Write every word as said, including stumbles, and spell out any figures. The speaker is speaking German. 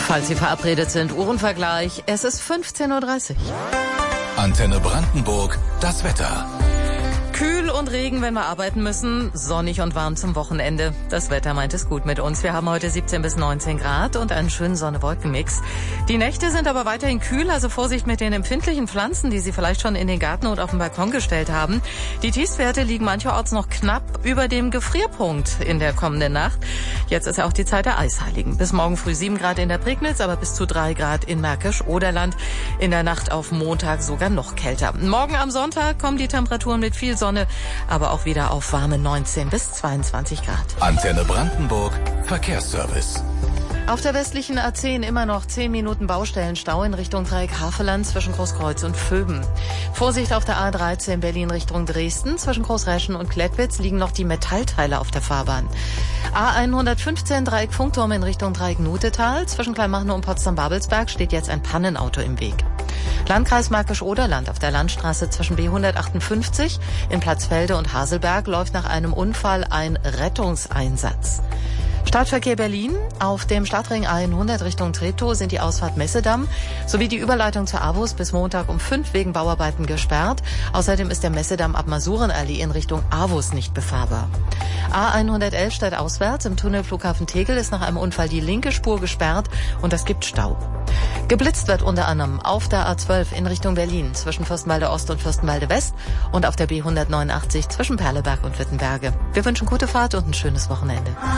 Falls Sie verabredet sind, Uhrenvergleich. Es ist fünfzehn Uhr dreißig. Antenne Brandenburg, das Wetter. Kühl und Regen, wenn wir arbeiten müssen. Sonnig und warm zum Wochenende. Das Wetter meint es gut mit uns. Wir haben heute siebzehn bis neunzehn Grad und einen schönen Sonne-Wolken-Mix. Die Nächte sind aber weiterhin kühl, also Vorsicht mit den empfindlichen Pflanzen, die Sie vielleicht schon in den Garten und auf den Balkon gestellt haben. Die Tiefstwerte liegen mancherorts noch knapp über dem Gefrierpunkt in der kommenden Nacht. Jetzt ist ja auch die Zeit der Eisheiligen. Bis morgen früh sieben Grad in der Prignitz, aber bis zu drei Grad in Märkisch-Oderland. In der Nacht auf Montag sogar noch kälter. Morgen am Sonntag kommen die Temperaturen mit viel Sonne, aber auch wieder auf warme neunzehn bis zweiundzwanzig Grad. Antenne Brandenburg, Verkehrsservice. Auf der westlichen A zehn immer noch zehn Minuten Baustellenstau in Richtung Dreieck Havelland zwischen Großkreuz und Vöben. Vorsicht auf der A dreizehn Berlin Richtung Dresden. Zwischen Großräschen und Klettwitz liegen noch die Metallteile auf der Fahrbahn. A hundertfünfzehn Dreieck Funkturm in Richtung Dreieck Nutetal. Zwischen Kleinmachnow und Potsdam-Babelsberg steht jetzt ein Pannenauto im Weg. Landkreis Märkisch-Oderland auf der Landstraße zwischen B hundertachtundfünfzig in Platzfelde und Haselberg läuft nach einem Unfall ein Rettungseinsatz. Stadtverkehr Berlin. Auf dem Stadtring A hundert Richtung Treptow sind die Ausfahrt Messedamm sowie die Überleitung zur Avus bis Montag um fünf wegen Bauarbeiten gesperrt. Außerdem ist der Messedamm ab Masurenallee in Richtung Avus nicht befahrbar. A hundertelf stadtauswärts im Tunnel Flughafen Tegel ist nach einem Unfall die linke Spur gesperrt und das gibt Stau. Geblitzt wird unter anderem auf der A zwölf in Richtung Berlin zwischen Fürstenwalde Ost und Fürstenwalde West und auf der B hundertneunundachtzig zwischen Perleberg und Wittenberge. Wir wünschen gute Fahrt und ein schönes Wochenende.